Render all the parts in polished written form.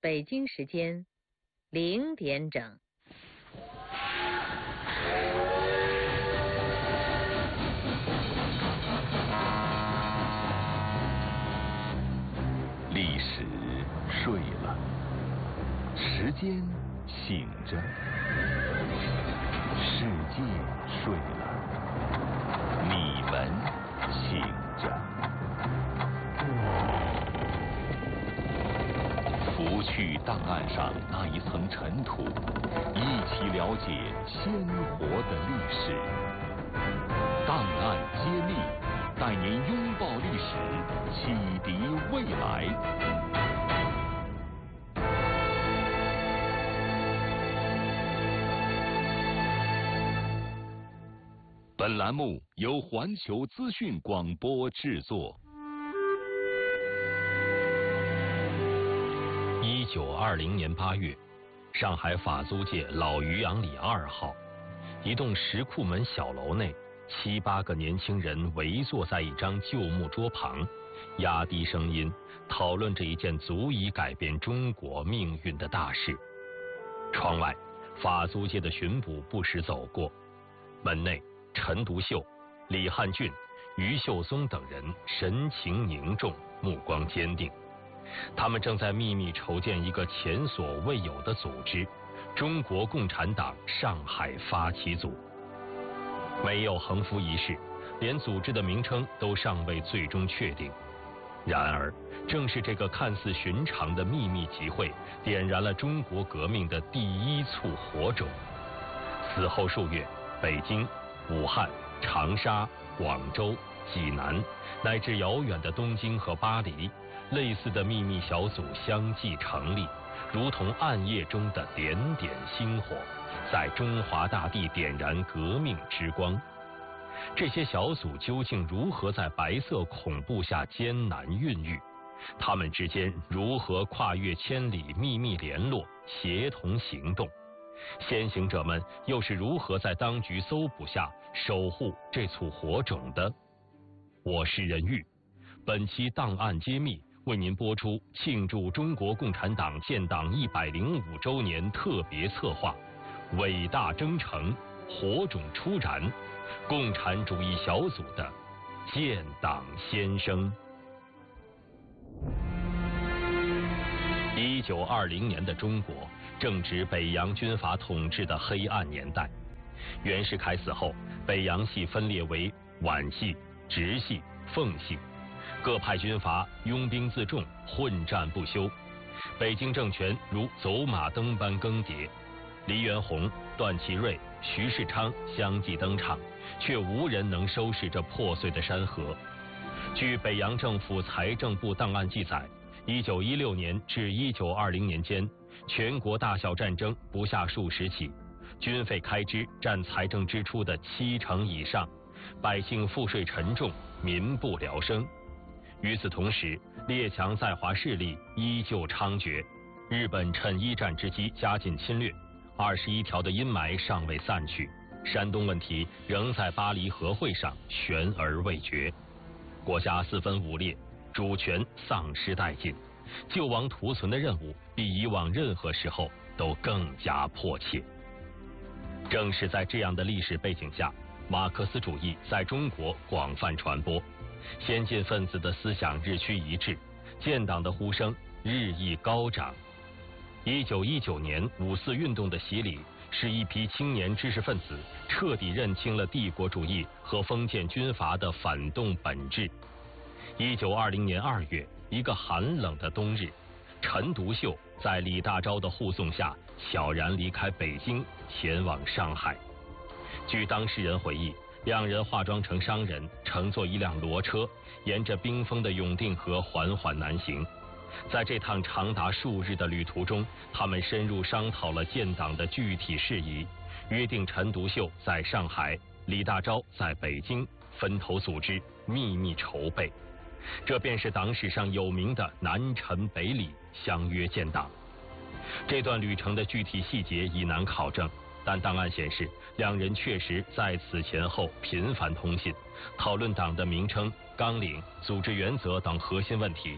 北京时间0点整。 历史睡了，时间醒着，世界睡了，你们醒着。拂去档案上那一层尘土，一起了解鲜活的历史。档案揭秘，带您拥抱历史，启迪未来。本栏目由环球资讯广播制作。 1920年8月，上海法租界老渔阳里2号，一栋石库门小楼内，7、8个年轻人围坐在一张旧木桌旁，压低声音讨论着一件足以改变中国命运的大事。窗外，法租界的巡捕不时走过，门内陈独秀、李汉俊、余秀松等人神情凝重，目光坚定。他们正在秘密筹建一个前所未有的组织——中国共产党上海发起组。没有横幅仪式，连组织的名称都尚未最终确定。然而，正是这个看似寻常的秘密集会，点燃了中国革命的第一簇火种。此后数月，北京、武汉、长沙、广州、济南，乃至遥远的东京和巴黎，类似的秘密小组相继成立，如同暗夜中的点点星火，在中华大地点燃革命之光。这些小组究竟如何在白色恐怖下艰难孕育？他们之间如何跨越千里秘密联络，协同行动？先行者们又是如何在当局搜捕下守护这簇火种的？我是任玉，本期档案揭秘为您播出庆祝中国共产党建党105周年特别策划《伟大征程，火种初燃》，共产主义小组的建党先声。1920年的中国正值北洋军阀统治的黑暗年代。袁世凯死后，北洋系分裂为皖系、直系、奉系，各派军阀拥兵自重，混战不休。北京政权如走马灯般更迭，黎元洪、段祺瑞、徐世昌相继登场，却无人能收拾这破碎的山河。据北洋政府财政部档案记载，1916年至1920年间，全国大小战争不下数十起，军费开支占财政支出的70%以上，百姓赋税沉重，民不聊生。与此同时，列强在华势力依旧猖獗，日本趁一战之机加紧侵略，21条的阴霾尚未散去，山东问题仍在巴黎和会上悬而未决，国家四分五裂，主权丧失殆尽，救亡图存的任务比以往任何时候都更加迫切。正是在这样的历史背景下，马克思主义在中国广泛传播，先进分子的思想日趋一致，建党的呼声日益高涨。1919年五四运动的洗礼，使一批青年知识分子彻底认清了帝国主义和封建军阀的反动本质。1920年2月，一个寒冷的冬日，陈独秀在李大钊的护送下悄然离开北京，前往上海。据当事人回忆，两人化妆成商人，乘坐一辆骡车，沿着冰封的永定河缓缓南行。在这趟长达数日的旅途中，他们深入商讨了建党的具体事宜，约定陈独秀在上海，李大钊在北京，分头组织，秘密筹备。这便是党史上有名的南陈北李相约建党。这段旅程的具体细节已难考证，但档案显示，两人确实在此前后频繁通信，讨论党的名称、纲领、组织原则等核心问题。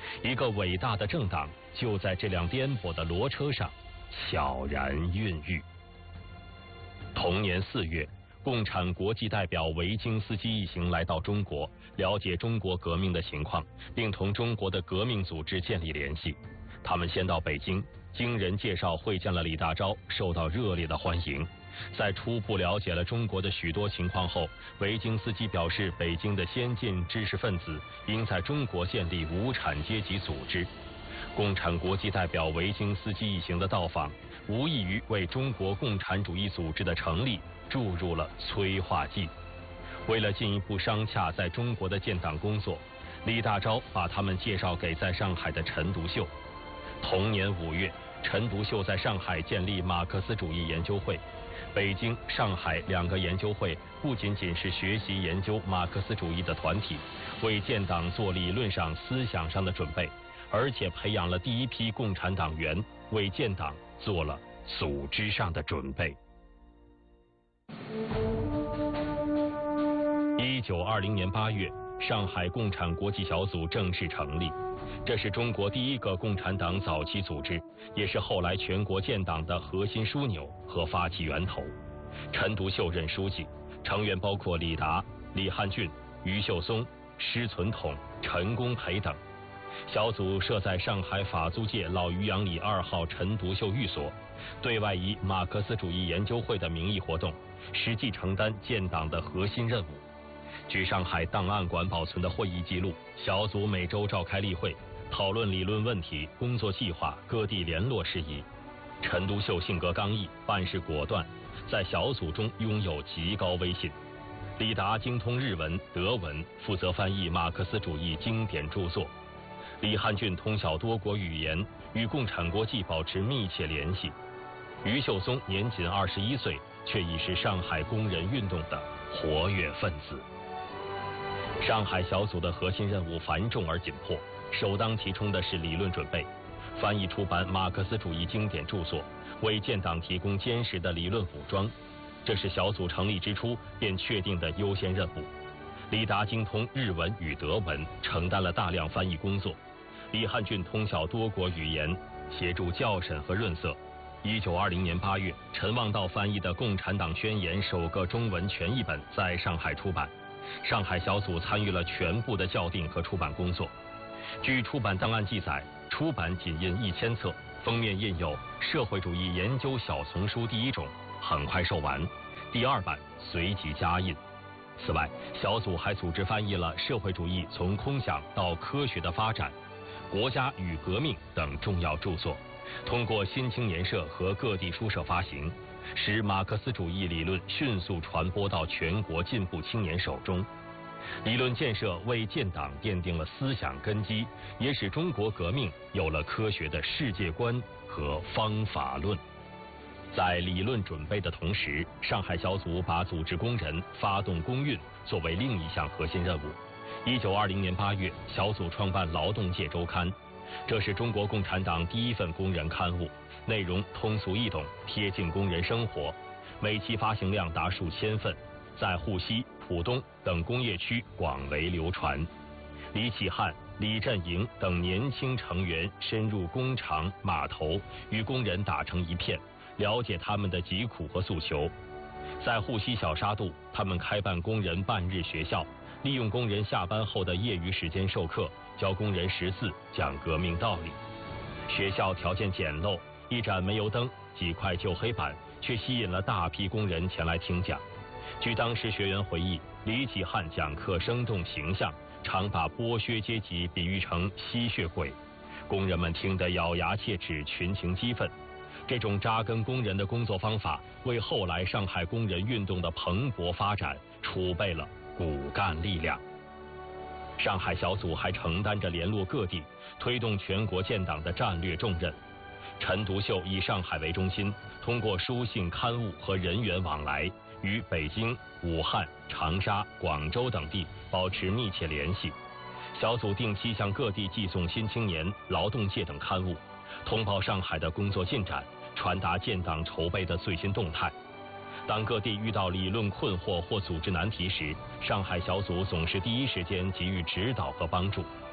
一个伟大的政党就在这辆颠簸的骡车上悄然孕育。同年4月，共产国际代表维京斯基一行来到中国，了解中国革命的情况，并同中国的革命组织建立联系。他们先到北京，经人介绍会见了李大钊，受到热烈的欢迎。在初步了解了中国的许多情况后，维京斯基表示，北京的先进知识分子应在中国建立无产阶级组织。共产国际代表维京斯基一行的到访，无异于为中国共产主义组织的成立注入了催化剂。为了进一步商洽在中国的建党工作，李大钊把他们介绍给在上海的陈独秀。同年5月，陈独秀在上海建立马克思主义研究会。北京、上海2个研究会不仅仅是学习研究马克思主义的团体，为建党做理论上、思想上的准备，而且培养了第一批共产党员，为建党做了组织上的准备。1920年8月，上海共产国际小组正式成立。这是中国第一个共产党早期组织，也是后来全国建党的核心枢纽和发起源头。陈独秀任书记，成员包括李达、李汉俊、余秀松、施存统、陈公培等。小组设在上海法租界老渔阳里2号陈独秀寓所，对外以马克思主义研究会的名义活动，实际承担建党的核心任务。据上海档案馆保存的会议记录，小组每周召开例会，讨论理论问题、工作计划、各地联络事宜。陈独秀性格刚毅，办事果断，在小组中拥有极高威信。李达精通日文、德文，负责翻译马克思主义经典著作。李汉俊通晓多国语言，与共产国际保持密切联系。余秀松年仅21岁，却已是上海工人运动的活跃分子。上海小组的核心任务繁重而紧迫，首当其冲的是理论准备，翻译出版马克思主义经典著作，为建党提供坚实的理论武装，这是小组成立之初便确定的优先任务。李达精通日文与德文，承担了大量翻译工作。李汉俊通晓多国语言，协助校审和润色。1920年8月，陈望道翻译的《共产党宣言》首个中文全译本在上海出版。上海小组参与了全部的校订和出版工作。据出版档案记载，出版仅印1000册，封面印有《社会主义研究小丛书》第1种，很快售完，第2版随即加印。此外，小组还组织翻译了《社会主义从空想到科学的发展》、《国家与革命》等重要著作，通过新青年社和各地书社发行，使马克思主义理论迅速传播到全国进步青年手中。理论建设为建党奠定了思想根基，也使中国革命有了科学的世界观和方法论。在理论准备的同时，上海小组把组织工人、发动工运作为另一项核心任务。1920年8月，小组创办《劳动界周刊》，这是中国共产党第1份工人刊物，内容通俗易懂，贴近工人生活，每期发行量达数千份，在沪西、浦东等工业区广为流传。李启汉、李振营等年轻成员深入工厂、码头，与工人打成一片，了解他们的疾苦和诉求。在沪西小沙渡，他们开办工人半日学校，利用工人下班后的业余时间授课，教工人识字，讲革命道理。学校条件简陋，一盏煤油灯，几块旧黑板，却吸引了大批工人前来听讲。据当时学员回忆，李启汉讲课生动形象，常把剥削阶级比喻成吸血鬼，工人们听得咬牙切齿，群情激愤。这种扎根工人的工作方法，为后来上海工人运动的蓬勃发展储备了骨干力量。上海小组还承担着联络各地、推动全国建党的战略重任。陈独秀以上海为中心，通过书信、刊物和人员往来，与北京、武汉、长沙、广州等地保持密切联系。小组定期向各地寄送《新青年》《劳动界》等刊物，通报上海的工作进展，传达建党筹备的最新动态。当各地遇到理论困惑或组织难题时，上海小组总是第一时间给予指导和帮助。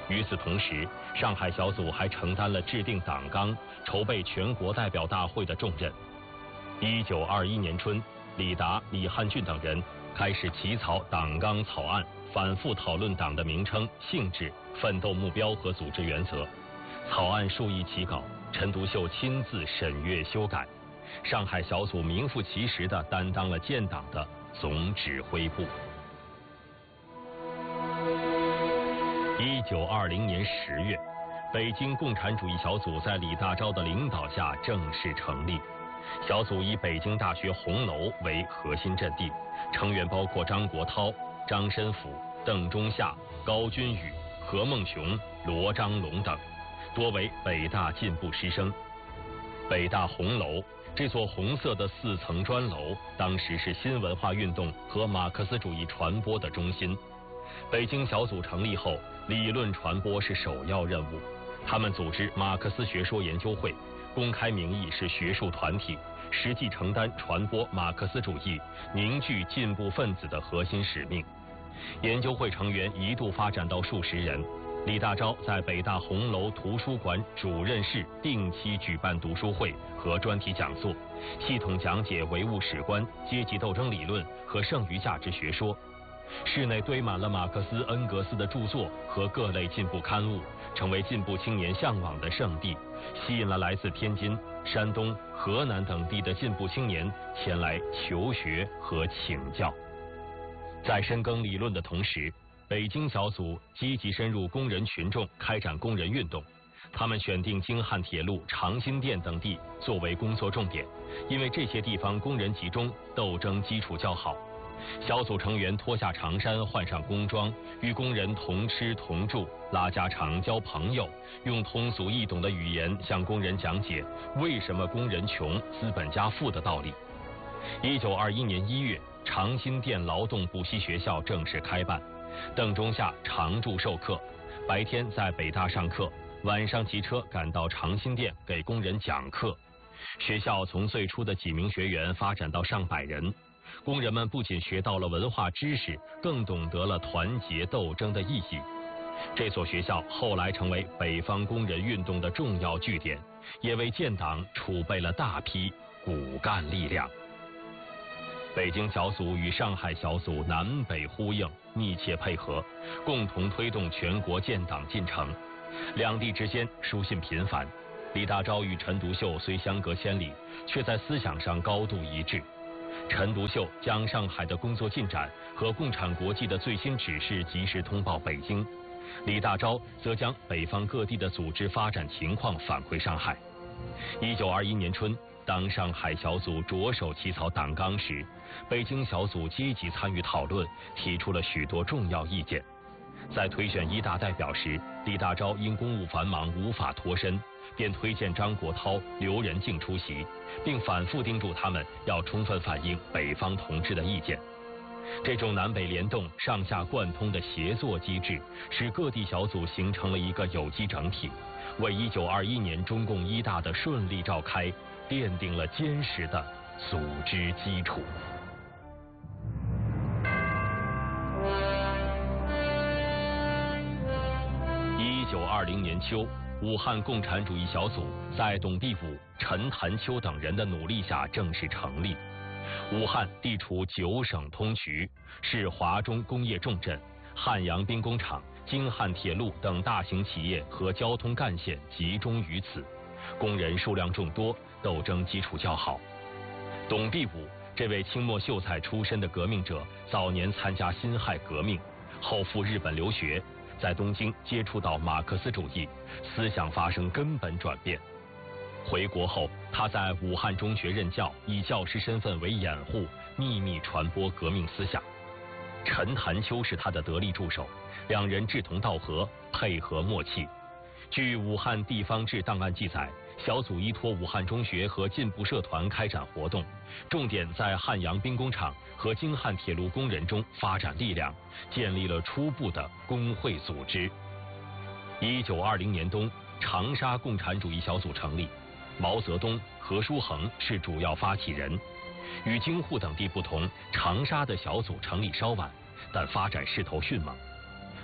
与此同时，上海小组还承担了制定党纲、筹备全国代表大会的重任。1921年春，李达、李汉俊等人开始起草党纲草案，反复讨论党的名称、性质、奋斗目标和组织原则。草案数易起稿，陈独秀亲自审阅修改。上海小组名副其实地担当了建党的总指挥部。1920年10月，北京共产主义小组在李大钊的领导下正式成立。小组以北京大学红楼为核心阵地，成员包括张国焘、张申府、邓中夏、高君宇、何孟雄、罗章龙等，多为北大进步师生。北大红楼这座红色的4层砖楼，当时是新文化运动和马克思主义传播的中心。北京小组成立后，理论传播是首要任务。他们组织马克思学说研究会，公开名义是学术团体，实际承担传播马克思主义、凝聚进步分子的核心使命。研究会成员一度发展到数十人。李大钊在北大红楼图书馆主任室定期举办读书会和专题讲座，系统讲解唯物史观、阶级斗争理论和剩余价值学说。室内堆满了马克思、恩格斯的著作和各类进步刊物，成为进步青年向往的圣地，吸引了来自天津、山东、河南等地的进步青年前来求学和请教。在深耕理论的同时，北京小组积极深入工人群众，开展工人运动。他们选定京汉铁路、长辛店等地作为工作重点，因为这些地方工人集中，斗争基础较好。小组成员脱下长衫，换上工装，与工人同吃同住，拉家常，交朋友，用通俗易懂的语言向工人讲解为什么工人穷、资本家富的道理。1921年1月，长辛店劳动补习学校正式开办。邓中夏常驻授课，白天在北大上课，晚上骑车赶到长辛店给工人讲课。学校从最初的几名学员发展到上百人，工人们不仅学到了文化知识，更懂得了团结斗争的意义。这所学校后来成为北方工人运动的重要据点，也为建党储备了大批骨干力量。北京小组与上海小组南北呼应，密切配合，共同推动全国建党进程。两地之间书信频繁，李大钊与陈独秀虽相隔千里，却在思想上高度一致。陈独秀将上海的工作进展和共产国际的最新指示及时通报北京，李大钊则将北方各地的组织发展情况反馈上海。1921年春，当上海小组着手起草党纲时，北京小组积极参与讨论，提出了许多重要意见。在推选1大代表时，李大钊因公务繁忙无法脱身，便推荐张国焘、刘仁静出席，并反复叮嘱他们要充分反映北方同志的意见。这种南北联动、上下贯通的协作机制，使各地小组形成了一个有机整体，为1921年中共1大的顺利召开奠定了坚实的组织基础。1920年秋，武汉共产主义小组在董必武、陈潭秋等人的努力下正式成立。武汉地处9省通衢，是华中工业重镇，汉阳兵工厂、京汉铁路等大型企业和交通干线集中于此，工人数量众多，斗争基础较好。董必武这位清末秀才出身的革命者，早年参加辛亥革命，后赴日本留学，在东京接触到马克思主义，思想发生根本转变。回国后，他在武汉中学任教，以教师身份为掩护，秘密传播革命思想。陈潭秋是他的得力助手，两人志同道合，配合默契。据武汉地方志档案记载，小组依托武汉中学和进步社团开展活动，重点在汉阳兵工厂和京汉铁路工人中发展力量，建立了初步的工会组织。1920年冬，长沙共产主义小组成立，毛泽东、何书衡是主要发起人。与京沪等地不同，长沙的小组成立稍晚，但发展势头迅猛。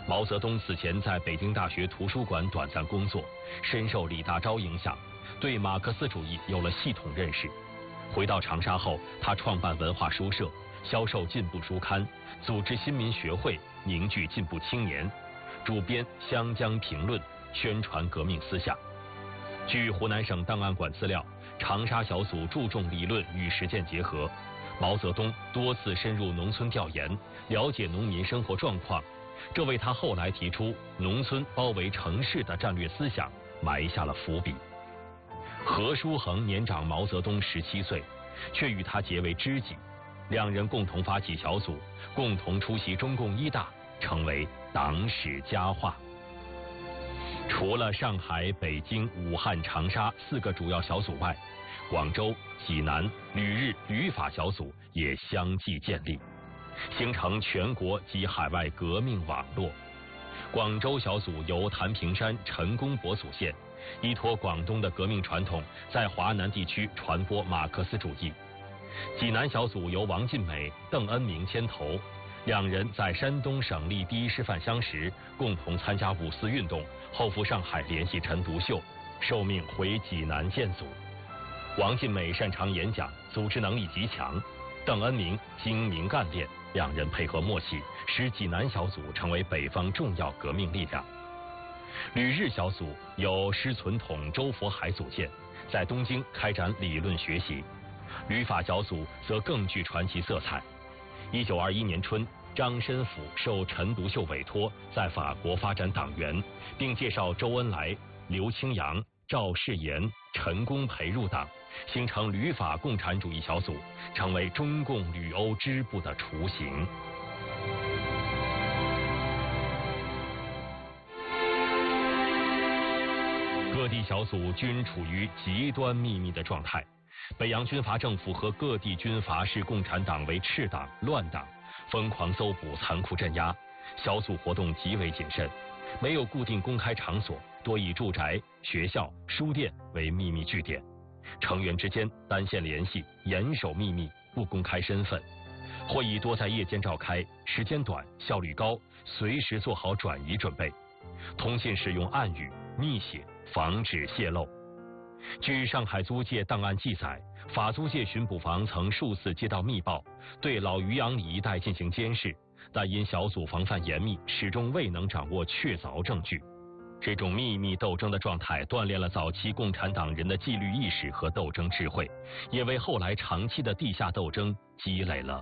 毛泽东此前在北京大学图书馆短暂工作，深受李大钊影响，对马克思主义有了系统认识。回到长沙后，他创办文化书社，销售进步书刊，组织新民学会，凝聚进步青年，主编《湘江评论》，宣传革命思想。据湖南省档案馆资料，长沙小组注重理论与实践结合，毛泽东多次深入农村调研，了解农民生活状况，这为他后来提出农村包围城市的战略思想埋下了伏笔。何叔衡年长毛泽东17岁，却与他结为知己，两人共同发起小组，共同出席中共一大，成为党史佳话。除了上海、北京、武汉、长沙4个主要小组外，广州、济南、旅日、旅法小组也相继建立，形成全国及海外革命网络。广州小组由谭平山、陈公博组建，依托广东的革命传统，在华南地区传播马克思主义。济南小组由王尽美、邓恩铭牵头，两人在山东省立第一师范乡时共同参加5四运动，后赴上海联系陈独秀，受命回济南建组。王尽美擅长演讲，组织能力极强；邓恩铭精明干练，两人配合默契，使济南小组成为北方重要革命力量。旅日小组由施存统、周佛海组建，在东京开展理论学习。旅法小组则更具传奇色彩。1921年春，张申府受陈独秀委托，在法国发展党员，并介绍周恩来、刘清扬、赵世炎、陈公培入党，形成旅法共产主义小组，成为中共旅欧支部的雏形。各地小组均处于极端秘密的状态。北洋军阀政府和各地军阀视共产党为赤党、乱党，疯狂搜捕、残酷镇压，小组活动极为谨慎，没有固定公开场所，多以住宅、学校、书店为秘密据点，成员之间单线联系，严守秘密，不公开身份。会议多在夜间召开，时间短，效率高，随时做好转移准备。通信使用暗语、密写，防止泄露。据上海租界档案记载，法租界巡捕房曾数次接到密报，对老渔阳里一带进行监视，但因小组防范严密，始终未能掌握确凿证据。这种秘密斗争的状态锻炼了早期共产党人的纪律意识和斗争智慧，也为后来长期的地下斗争积累了